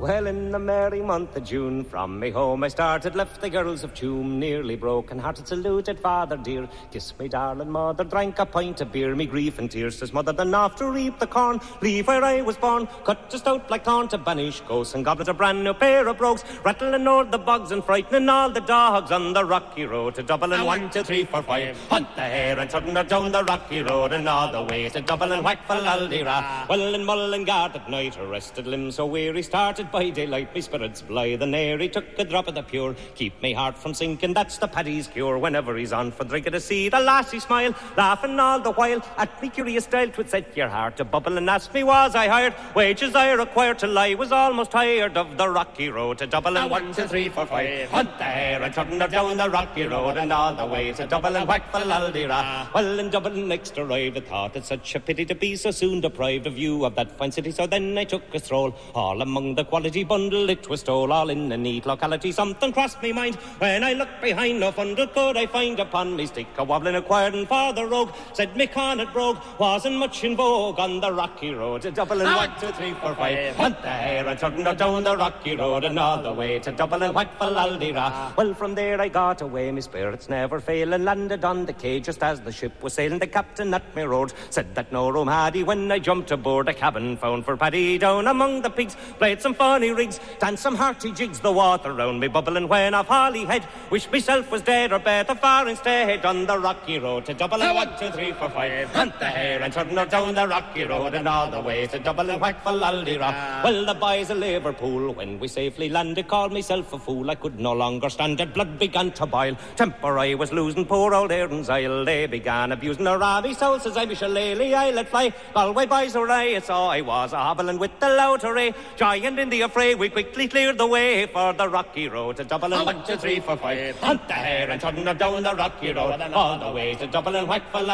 Well, in the merry month of June, from me home I started, left the girls of Tuam, nearly broken-hearted, saluted father dear, kissed me darling mother, drank a pint of beer, me grief and tears, says mother, then off to reap the corn, leave where I was born, cut just out like taunt to banish ghosts, and goblet a brand new pair of brogues, rattling o'er the bogs and frightening all the dogs on the rocky road to Dublin. 1, 2, 3, 4, 5, hunt the hare and turn her down the rocky road, and all the way to Dublin, whack for Aldera. Well, in Mullingar at night, arrested limbs so weary, started by daylight, me spirits blithe, and ere he took a drop of the pure, keep me heart from sinking, that's the paddy's cure. Whenever he's on for drinking a seed, a lassie smile, laughing all the while, at me curious style, 'twould set your heart to bubble, and ask me was I hired, wages I required till I was almost tired of the rocky road to Dublin. 1, 2, 3, 4, 5, hunt the hare and turn her down the rocky road, and all the way to Dublin, whack for Aldera. Well, in Dublin next arrived, I thought it such a pity to be so soon deprived of view of that fine city, so then I took a stroll, all among the quality bundle it was stole, all in a neat locality. Something crossed me mind when I looked behind, no fundle could I find upon me stick, a wobbling acquiring for the rogue, said me Connaught brogue wasn't much in vogue on the rocky road to Dublin. 1, 2, 3, 4, 5, hunt the hare and turn her down the rocky road, and all the way to Dublin, whack for Aldera. Well, from there I got away, me spirits never fail, and landed on the quay just as the ship was sailing. The captain at me road said that no room had he. When I jumped aboard, a cabin found for Paddy, down among the pigs, played some funny rigs, danced some hearty jigs, the water round me bubbling when off Holyhead, wished myself was dead or better far instead, on the rocky road to Dublin. 1, 2, 3, 4, 5, hunt the hare and turn her down the rocky road, and all the way to Dublin, whack for Aldera. Well, the boys of Liverpool, when we safely landed, called myself a fool, I could no longer stand it, blood began to boil, temper I was losing, poor old Erin's Isle, they began abusing her Ravi soul, says I Shillelagh I let fly, Galway boys hooray, so I was a hobbling with the loud hooray, giant in the affray, we quickly cleared the way for the rocky road to Dublin. 1, 2, 3, 4, 5, hunt the hare and turn her down the rocky road, all the way to Dublin, whack for